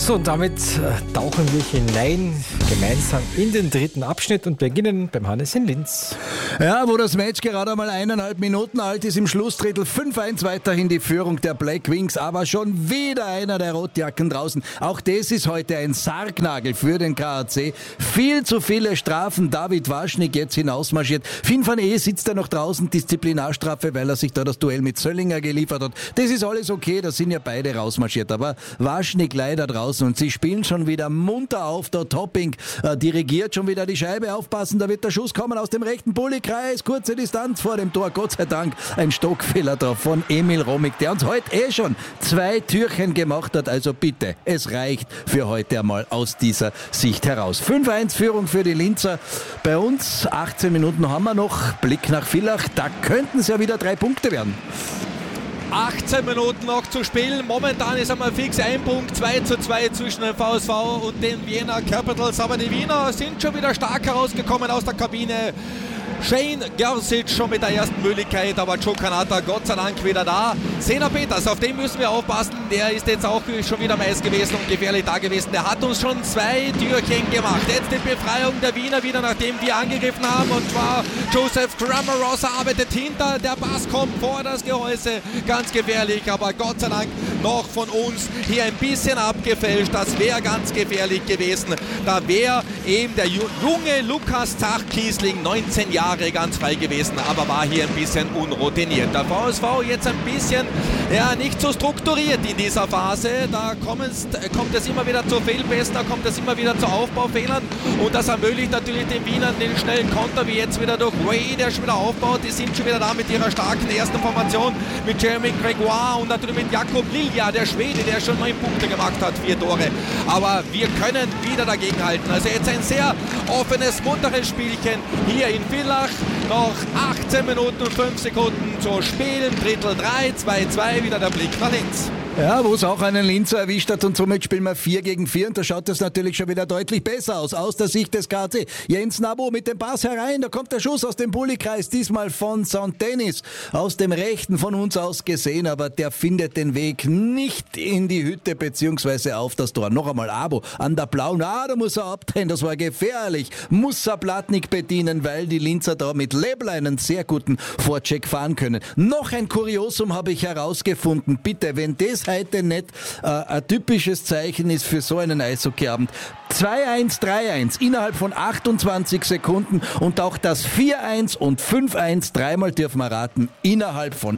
So, und damit tauchen wir hinein, gemeinsam in den dritten Abschnitt und beginnen beim Hannes in Linz. Ja, wo das Match gerade mal 1,5 Minuten alt ist, im Schlussdrittel 5-1 weiterhin die Führung der Black Wings, aber schon wieder einer der Rotjacken draußen. Auch das ist heute ein Sargnagel für den KAC. Viel zu viele Strafen, David Waschnik jetzt hinausmarschiert. Finn van Ee sitzt da noch draußen, Disziplinarstrafe, weil er sich da das Duell mit Söllinger geliefert hat. Das ist alles okay, da sind ja beide rausmarschiert, aber Waschnik leider draußen und sie spielen schon wieder munter auf. Der Topping dirigiert schon wieder die Scheibe, aufpassen, da wird der Schuss kommen aus dem rechten Bulli-Kreis, kurze Distanz vor dem Tor, Gott sei Dank ein Stockfehler drauf von Emil Romig, der uns heute schon 2 Türchen gemacht hat, also bitte, es reicht für heute einmal aus dieser Sicht heraus. 5-1 Führung für die Linzer, bei uns 18 Minuten haben wir noch, Blick nach Villach, da könnten es ja wieder 3 Punkte werden. 18 Minuten noch zu spielen. Momentan ist einmal fix ein Punkt, 2:2 zwischen dem VSV und den Vienna Capitals. Aber die Wiener sind schon wieder stark herausgekommen aus der Kabine. Shane Gersic schon mit der ersten Möglichkeit, aber Joe Kanata Gott sei Dank wieder da. Sena Peters, auf den müssen wir aufpassen, der ist jetzt auch schon wieder am Eis gewesen und gefährlich da gewesen. Der hat uns schon 2 Türchen gemacht. Jetzt die Befreiung der Wiener wieder, nachdem wir angegriffen haben, und zwar Joseph Cramarosa arbeitet hinter, der Pass kommt vor das Gehäuse, ganz gefährlich, aber Gott sei Dank noch von uns hier ein bisschen abgefälscht. Das wäre ganz gefährlich gewesen. Da wäre eben der junge Lukas Zach-Kiesling, 19 Jahre, ganz frei gewesen, aber war hier ein bisschen unroutiniert. Der VSV jetzt ein bisschen nicht so strukturiert in dieser Phase. Da kommt es immer wieder zu Fehlpässen, da kommt es immer wieder zu Aufbaufehlern und das ermöglicht natürlich den Wienern den schnellen Konter, wie jetzt wieder durch Ray, der schon wieder aufbaut. Die sind schon wieder da mit ihrer starken ersten Formation mit Jeremy Gregoire und natürlich mit Jakob Lilja, der Schwede, der schon 9 Punkte gemacht hat, 4 Tore. Aber wir können wieder dagegenhalten. Also jetzt ein sehr offenes, munteres Spielchen hier in Villach. Noch 18 Minuten und 5 Sekunden zu spielen. Drittel 3, 2-2, wieder der Blick nach Linz. Ja, wo es auch einen Linzer erwischt hat und somit spielen wir 4-4 und da schaut es natürlich schon wieder deutlich besser aus der Sicht des KC. Jens Nabo mit dem Pass herein, da kommt der Schuss aus dem Bulli-Kreis, diesmal von Saint-Denis, aus dem rechten von uns aus gesehen, aber der findet den Weg nicht in die Hütte beziehungsweise auf das Tor. Noch einmal Abo an der blauen, da muss er abdrehen, das war gefährlich, muss er Platnik bedienen, weil die Linzer da mit Lebel einen sehr guten Vorcheck fahren können. Noch ein Kuriosum habe ich herausgefunden, bitte, wenn das heute nicht ein typisches Zeichen ist für so einen Eishockeyabend. 2-1, 3-1 innerhalb von 28 Sekunden und auch das 4-1 und 5-1 dreimal dürfen wir raten, innerhalb von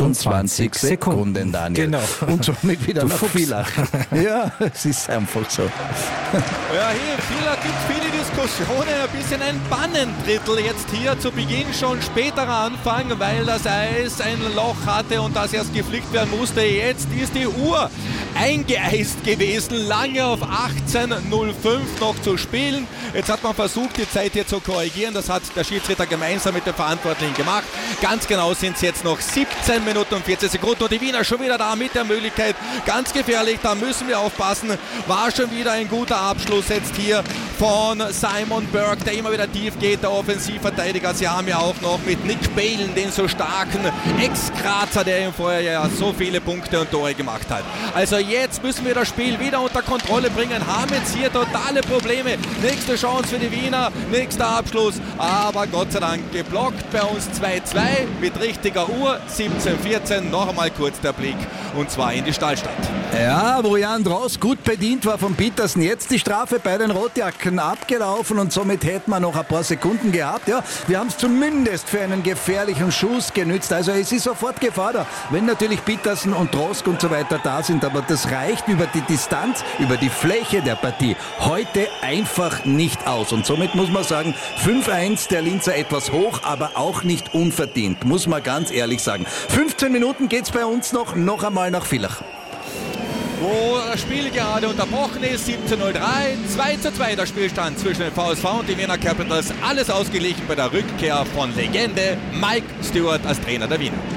28 Sekunden, Daniel. Genau. Und somit wieder nach Villach. Ja, es ist einfach so. Ja, hier in Villach gibt es viele Diskussionen, ein bisschen ein Bannendrittel jetzt hier zu Beginn, schon späterer Anfang, weil das Eis ein Loch hatte und das erst geflickt werden musste. Jetzt ist die Uhr eingeeist gewesen, lange auf 18:05 noch zu spielen. Jetzt hat man versucht, die Zeit hier zu korrigieren. Das hat der Schiedsrichter gemeinsam mit den Verantwortlichen gemacht. Ganz genau sind es jetzt noch 17 Minuten und 14 Sekunden und die Wiener schon wieder da mit der Möglichkeit. Ganz gefährlich, da müssen wir aufpassen. War schon wieder ein guter Abschluss jetzt hier von Simon Burke, der immer wieder tief geht, der Offensivverteidiger. Sie haben ja auch noch mit Nick Balen den so starken Ex-Grazer, der ihm vorher ja so viele Punkte und Tore gemacht hat. Also jetzt müssen wir das Spiel wieder unter Kontrolle bringen, haben jetzt hier totale Probleme. Nächste Chance für die Wiener, nächster Abschluss, aber Gott sei Dank geblockt. Bei uns 2-2 mit richtiger Uhr, 17:14, noch einmal kurz der Blick und zwar in die Stahlstadt. Ja, wo Jan Dross gut bedient war von Petersen, jetzt die Strafe bei den Rotjacken abgelaufen und somit hätten wir noch ein paar Sekunden gehabt. Ja, wir haben es zumindest für einen gefährlichen Schuss genützt, also es ist sofort Gefahr da, wenn natürlich Petersen und Drosk und so weiter da sind, aber das reicht über die Distanz, über die Fläche der Partie heute einfach nicht aus und somit muss man sagen, 5-1 der Linzer etwas hoch, aber auch nicht unverdient, muss man ganz ehrlich sagen. 15 Minuten geht's bei uns noch einmal nach Villach. Wo das Spiel gerade unterbrochen ist, 17:03, 2:2 der Spielstand zwischen den VSV und den Vienna Capitals. Alles ausgeglichen bei der Rückkehr von Legende Mike Stewart als Trainer der Wiener.